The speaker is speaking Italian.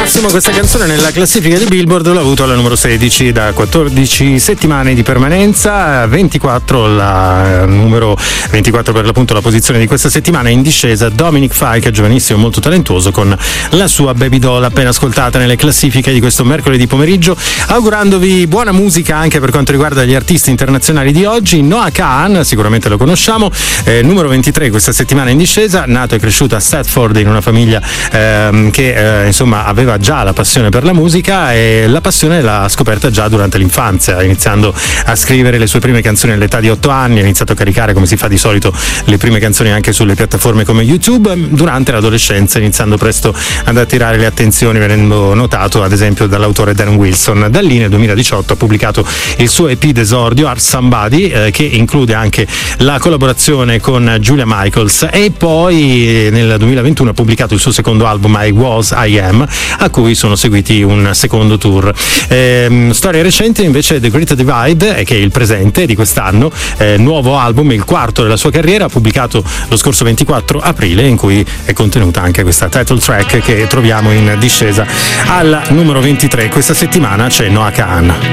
Insomma, questa canzone nella classifica di Billboard l'ho avuto alla numero 16 da 14 settimane di permanenza, 24 la numero 24 per l'appunto la posizione di questa settimana. In discesa Dominic Fike, giovanissimo molto talentuoso, con la sua Baby Doll appena ascoltata nelle classifiche di questo mercoledì pomeriggio, augurandovi buona musica anche per quanto riguarda gli artisti internazionali di oggi. Noah Kahan, sicuramente lo conosciamo, numero 23 questa settimana in discesa, nato e cresciuto a Stafford in una famiglia che insomma aveva già la passione per la musica, e la passione l'ha scoperta già durante l'infanzia, iniziando a scrivere le sue prime canzoni all'età di 8 anni, ha iniziato a caricare, come si fa di solito, le prime canzoni anche sulle piattaforme come YouTube. Durante l'adolescenza, iniziando presto ad attirare le attenzioni, venendo notato ad esempio dall'autore Dan Wilson. Da lì nel 2018 ha pubblicato il suo EP d'esordio Art Somebody, che include anche la collaborazione con Julia Michaels, e poi nel 2021 ha pubblicato il suo secondo album I Was, I Am, a cui sono seguiti un secondo tour. Storia recente invece The Great Divide, che è il presente di quest'anno, nuovo album, il quarto della sua carriera, pubblicato lo scorso 24 aprile, in cui è contenuta anche questa title track che troviamo in discesa. Al numero 23 questa settimana c'è Noah Kahan.